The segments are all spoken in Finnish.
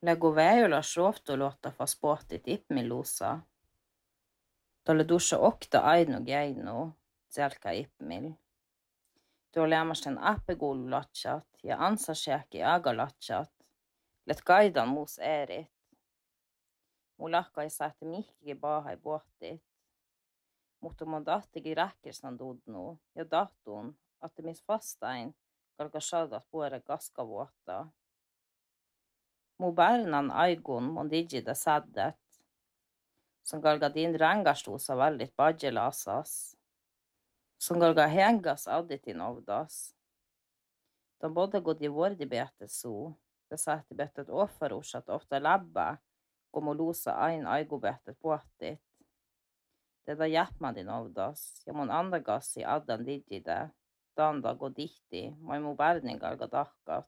Legu väyllä sroftuluotta fas pohtit ipmilusa. Tolle dussa okta ainu geinu, tselka ipmil. Tuo lämmästen appegululatsat ja ansasjäki agalatsat, let kaidan muus erit. Mulahkai saati mihkigi baahai pohtit. Mutta mun tahtigi rähkirsan tudnu ja tahtun, että mis vastain kalka sadat puore kaskavuotta. Mu bärnan aigun mun digida saddet, som kalka din rangastuusa väldigt badjelasas, som kalka hengas auditin ovdas. De båda gått i vårdibete så, det satt i betet offerusat ofta labba, kom och losa ein aigobetet pohtit. Det da jäppmadin ovdas, ja mun andagas i addan digide, danda gå dihti, mai mu bärningal ga tahkat.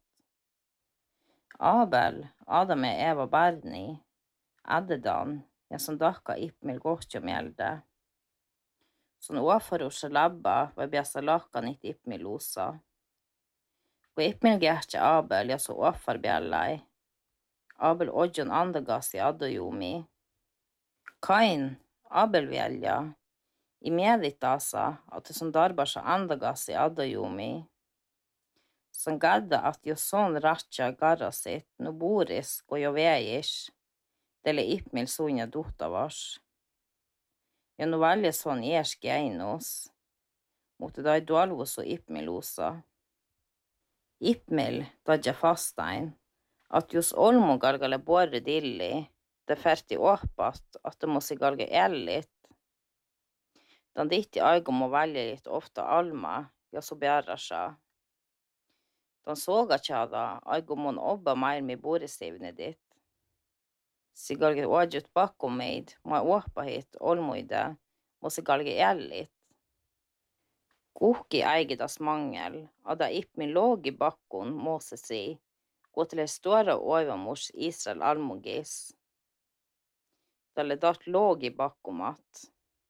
Abel, Adam ja Eva bärni, addedan, ja som dahka ipmil gohtjomjelde. Som offerusa labba, vai biasa lahkanit ipmilusa. Kun ipmil gärtja Abel, ja så offerbjällai. Abel odjon andagas i addojumi. Kain, Abel välja, i meditasa, att det som darbasa andagas i addojumi. Som gadda att jo son ratja garrasit, no boris go jo veish, dele ipmil sunja duhtavas. Ja no valje son erski einos, mutta dai dualvus och ipmilusa. Ipmil dadja fastain, att jos olmo galgale borre dilli, det färti åpat att det måste galge ellit. Dan ditti aigom må valje litt ofta alma, ja så bjärrasa. Dan såga tjada, aigom mon obba mair mi borisivne dit. Sigalge oadjut bakkom meid, ma åpa hit olmoide, måste galge ellit. Kuhki äigidas mangel, ada ipmin låg i bakkon, måse si, gå till stora oivamors Israel almogis. Dalle dat låg i bakkomat.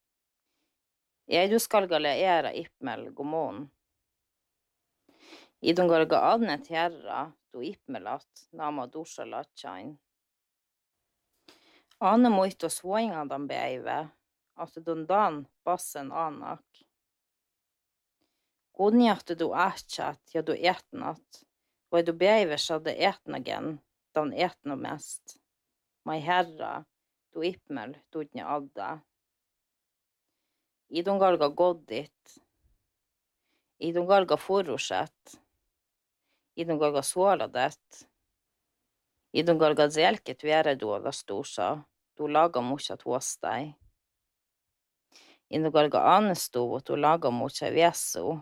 Du skal gale era ipmel gomon. Idon galga adnet herra, do ipmelat, nama dusha latjain. Ane muito svoingadan beive, at don dan bassen anak. Godnjate du ætjat, ja du etnat, og du beive skjadde etnagen, dan etna mest. Mai herra, du ipmel, dudnja adda. Idon galga goddit, idon galga forrosett, idon galga suoladet, idon galga zelket viere duoda stosa, du laga musat vuostai. Idon galga anestuvut, du laga musat viesu.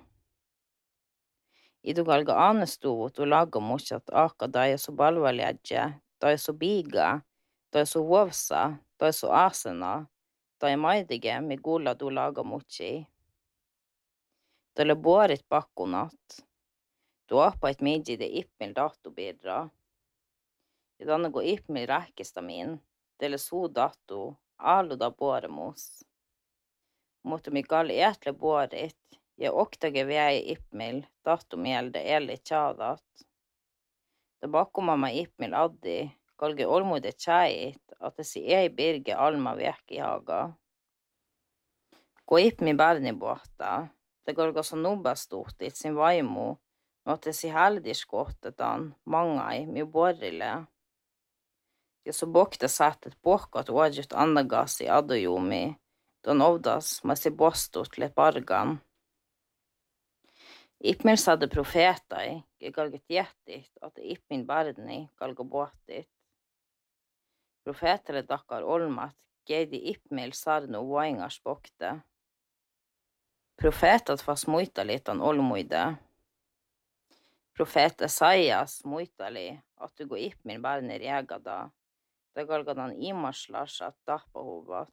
Idon galga anestuvut, du laga musat aka dajasu balvaledje, dajasu biga, dajasu vuovsa, dajasu asena, tai maidige mi gulla du laga muchi. Tälle borit pakkunat. Du apait midjide ipmil dahtubirra. Ja danne go ipmil rähkistä min. Tälle suu dahtu aluda boremus. Mutta mi galli etle borit. Ja oktage väi ipmil dahtu mielde eli tjadat. Da bakkumama ipmil addi. Galge olmuide tjait, att det ei birge alma vekki haga. Ko ipmi barni båta, det galga så nubastuhtit sin vaimu, no att det haldiskohtetan mangai mi borrile. Ja så bokte sättet bokat oadjut andagas i adojumi, don ovdas ma si bostut le bargan. Ipmil sade profetai, galget jättit, att ipmin barni galga båtit. Profetele dakkar olmat, geidi ipmil sarnu vaingars bokte. Profetat fas muitalitan olmuide. Profet Esaias muitali, att du gå ipmil barni riegada, da galgadan imarslasat tahpahuvat.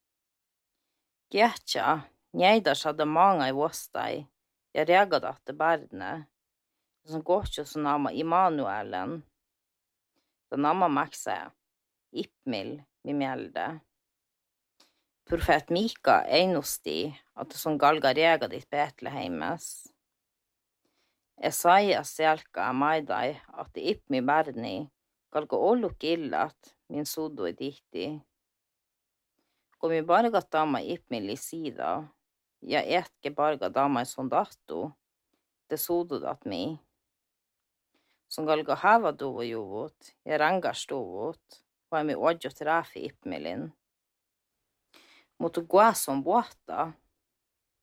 Kietja, njeidas hade manga i vostai, ja riegadatte barne, som gohtjo nama Immanuelen. Da nama makse, ipmil mi mjelde. Profet Mika einosti, att det som galga regadit Betleheimes. Esaias selka maidai, att det ipmi barni, Kalko ollut killat, min suudui tihti. Kun mi barga tama ipmili siitä, ja etke barga tama sun tahtu, te suududat mi. Sun kalko havaduvujuvut ja rangastuvut, vai mi odjut rafi ipmilin. Mutta guas on vuotta,